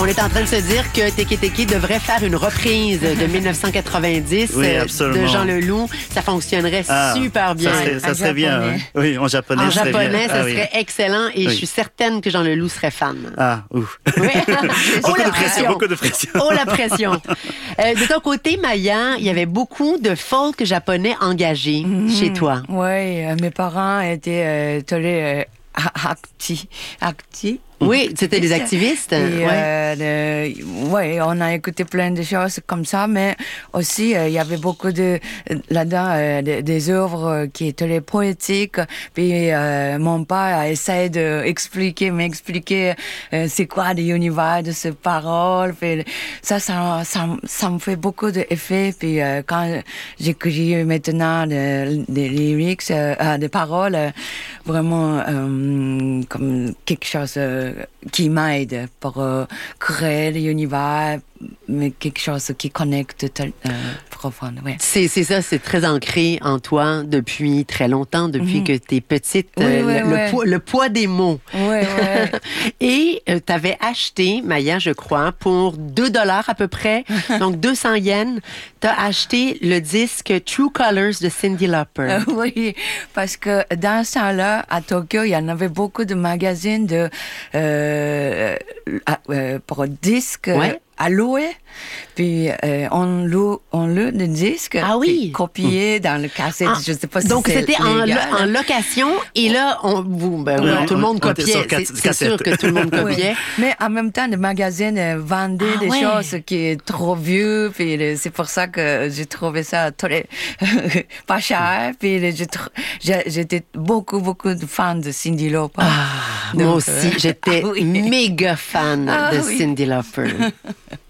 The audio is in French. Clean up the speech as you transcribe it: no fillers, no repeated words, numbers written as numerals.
On est en train de se dire que Teke Teke devrait faire une reprise de 1990 de Jean Leloup. Ça fonctionnerait super bien. Ça serait bien. Oui, en japonais. En japonais, ça serait excellent et je suis certaine que Jean Leloup serait fan. Ouf. Oui. Beaucoup de pression. Oh, la pression. De ton côté, Maya, il y avait beaucoup de folk japonais engagés chez toi. Oui, mes parents étaient très actifs. Oui, c'était des activistes. Oui, on a écouté plein de choses comme ça, mais aussi il y avait beaucoup de là-dedans des œuvres qui étaient très poétiques. Puis mon père a essayé m'expliquer c'est quoi l'univers de ces paroles. Puis ça me fait beaucoup d'effet. Puis quand j'écris maintenant des lyrics, des paroles, vraiment comme quelque chose qui m'aide pour créer l'univers, mais quelque chose qui connecte profond. Ouais. C'est ça, c'est très ancré en toi depuis très longtemps, depuis que t'es petite. Le poids des mots. Oui. Et t'avais acheté, Maya, je crois, pour $2 à peu près, donc 200 yens, t'as acheté le disque True Colors de Cyndi Lauper. Oui, parce que dans ce temps-là, à Tokyo, il y en avait beaucoup de magazines pour disques. À louer, puis on loue le disque, copié dans le cassette, je sais pas si donc c'est c'était en location, et là, tout le monde copiait, c'est sûr que tout le monde copiait. Mais en même temps, le magazine vendait des choses qui est trop vieux, puis c'est pour ça que j'ai trouvé ça très pas cher, puis j'étais beaucoup de fans de Cyndi Lauper. Moi aussi, j'étais méga fan de Cyndi Lauper.